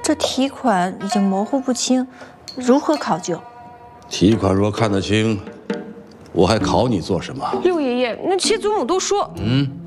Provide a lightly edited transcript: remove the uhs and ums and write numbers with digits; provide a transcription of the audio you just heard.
这提款已经模糊不清，如何考究？ 提款若看得清，我还考你做什么？ 六爷爷，那七祖母都说，